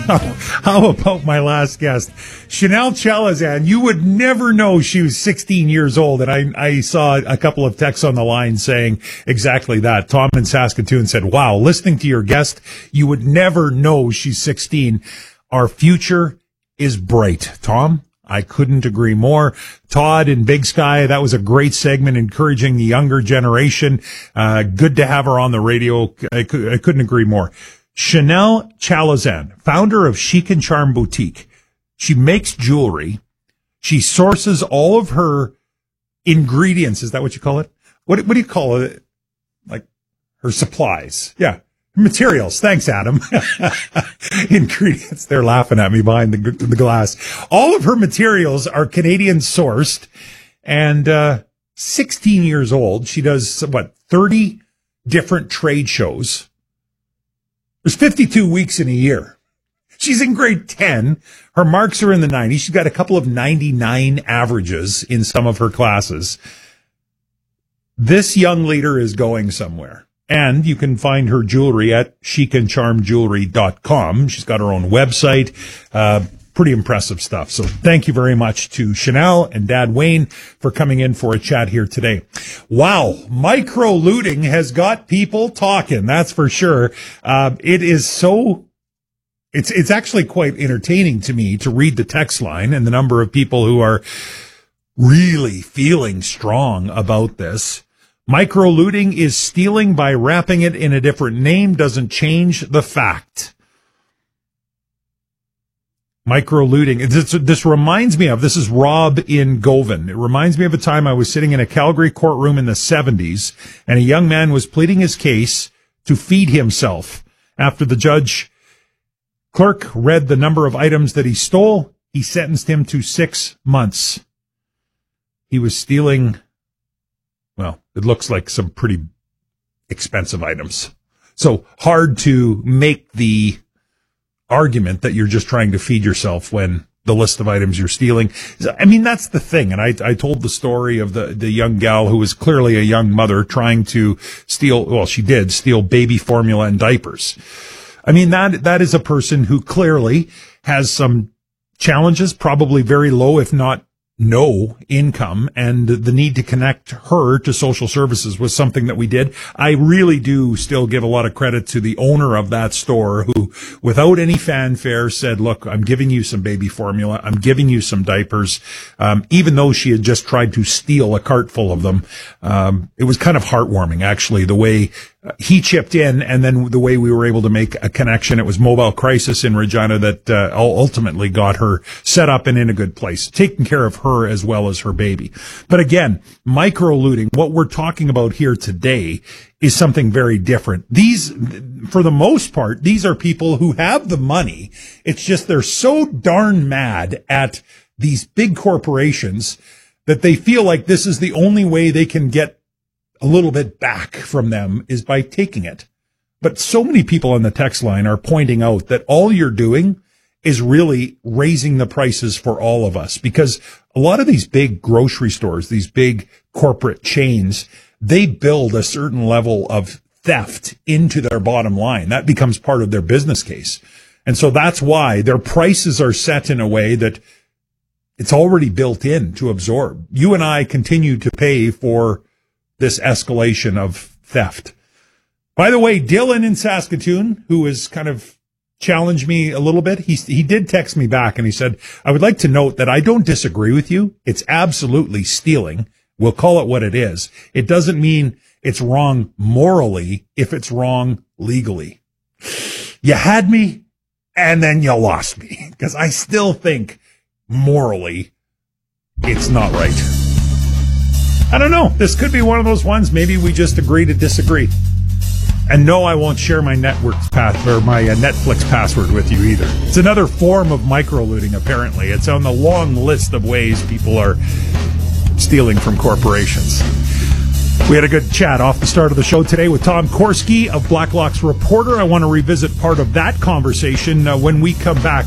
How about my last guest, Chanel Chalazan? You would never know she was 16 years old, and I saw a couple of texts on the line saying exactly that. Tom in Saskatoon said, wow, listening to your guest, you would never know she's 16. Our future is bright. Tom, I couldn't agree more. Todd in Big Sky, that was a great segment encouraging the younger generation. Good to have her on the radio. I couldn't agree more. Chanel Chalazan, founder of Chic and Charm Boutique. She makes jewelry. She sources all of her ingredients. Is that what you call it? What do you call it? Like her supplies. Yeah. Materials. Thanks, Adam. Ingredients. They're laughing at me behind the glass. All of her materials are Canadian sourced and 16 years old. She does, 30 different trade shows. There's 52 weeks in a year. She's in grade 10. Her marks are in the 90s. She's got a couple of 99 averages in some of her classes. This young leader is going somewhere. And you can find her jewelry at chicandcharmjewelry.com. She's got her own website. Pretty impressive stuff. So thank you very much to Chanel and Dad Wayne for coming in for a chat here today. Wow. Micro looting has got people talking. That's for sure. It's actually quite entertaining to me to read the text line and the number of people who are really feeling strong about this. Micro looting is stealing by wrapping it in a different name, doesn't change the fact. Micro looting. This reminds me of, this is Rob in Govan. It reminds me of a time I was sitting in a Calgary courtroom in the 70s, and a young man was pleading his case to feed himself. After the clerk read the number of items that he stole, he sentenced him to 6 months. He was stealing, well, it looks like some pretty expensive items. So hard to make the argument that you're just trying to feed yourself when the list of items you're stealing. I mean, that's the thing. And I told the story of the young gal who was clearly a young mother trying to steal, well, she did steal baby formula and diapers. I mean, that is a person who clearly has some challenges, probably very low, if not no income, and the need to connect her to social services was something that we did. I really do still give a lot of credit to the owner of that store who, without any fanfare, said, look, I'm giving you some baby formula. I'm giving you some diapers. Even though she had just tried to steal a cart full of them. It was kind of heartwarming, actually, the way he chipped in and then the way we were able to make a connection. It was Mobile Crisis in Regina that ultimately got her set up and in a good place, taking care of her as well as her baby. But again, micro looting, what we're talking about here today is something very different. These, for the most part, these are people who have the money. It's just they're so darn mad at these big corporations that they feel like this is the only way they can get a little bit back from them is by taking it. But so many people on the text line are pointing out that all you're doing is really raising the prices for all of us, because a lot of these big grocery stores, these big corporate chains, they build a certain level of theft into their bottom line. That becomes part of their business case. And so that's why their prices are set in a way that it's already built in to absorb. You and I continue to pay for this escalation of theft. By the way, Dylan in Saskatoon, who has kind of challenged me a little bit, he did text me back and he said, I would like to note that I don't disagree with you. It's absolutely stealing. We'll call it what it is. It doesn't mean it's wrong morally if it's wrong legally. You had me and then you lost me, because I still think morally it's not right. I don't know. This could be one of those ones. Maybe we just agree to disagree. And no, I won't share my Netflix password with you either. It's another form of micro looting, apparently. It's on the long list of ways people are stealing from corporations. We had a good chat off the start of the show today with Tom Korski of Blacklock's Reporter. I want to revisit part of that conversation when we come back.